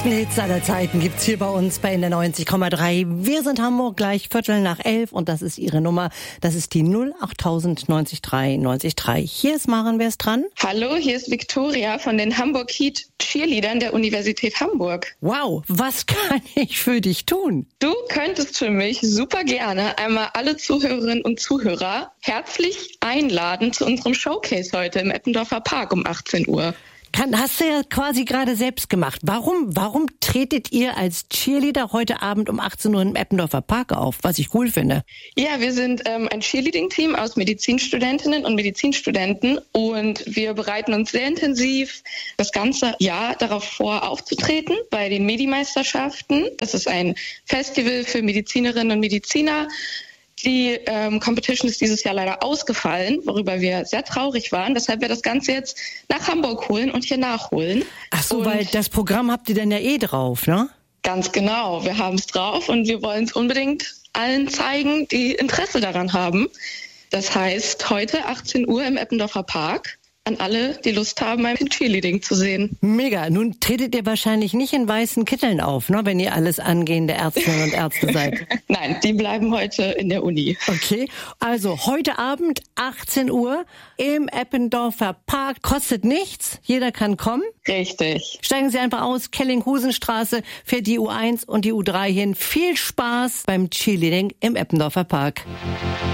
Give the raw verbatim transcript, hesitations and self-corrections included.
besten Hits aller Zeiten gibt's hier bei uns bei N D R neunzig Komma drei. Wir sind Hamburg, gleich Viertel nach elf und das ist Ihre Nummer. Das ist die null acht tausend neunzig drei neunzig drei. Hier ist Maren, wer ist dran? Hallo, hier ist Viktoria von den Hamburg Heat Cheerleadern der Universität Hamburg. Wow, was kann ich für dich tun? Du könntest für mich super gerne einmal alle Zuhörerinnen und Zuhörer herzlich einladen zu unserem Showcase heute im Eppendorfer Park um achtzehn Uhr. Kann, hast du ja quasi gerade selbst gemacht. Warum, warum tretet ihr als Cheerleader heute Abend um achtzehn Uhr im Eppendorfer Park auf? Was ich cool finde. Ja, wir sind ähm, ein Cheerleading-Team aus Medizinstudentinnen und Medizinstudenten und wir bereiten uns sehr intensiv das ganze Jahr darauf vor, aufzutreten bei den Medi-Meisterschaften. Das ist ein Festival für Medizinerinnen und Mediziner. Die ähm, Competition ist dieses Jahr leider ausgefallen, worüber wir sehr traurig waren. Deshalb wir das Ganze jetzt nach Hamburg holen und hier nachholen. Ach so, und weil das Programm habt ihr dann ja eh drauf, ne? Ganz genau, wir haben es drauf und wir wollen es unbedingt allen zeigen, die Interesse daran haben. Das heißt, heute achtzehn Uhr im Eppendorfer Park. An alle, die Lust haben, ein Cheerleading zu sehen. Mega. Nun tretet ihr wahrscheinlich nicht in weißen Kitteln auf, ne, wenn ihr alles angehende Ärztinnen und Ärzte seid. Nein, die bleiben heute in der Uni. Okay, also heute Abend achtzehn Uhr im Eppendorfer Park. Kostet nichts, jeder kann kommen. Richtig. Steigen Sie einfach aus, Kellinghusenstraße, fährt die U eins und die U drei hin. Viel Spaß beim Cheerleading im Eppendorfer Park.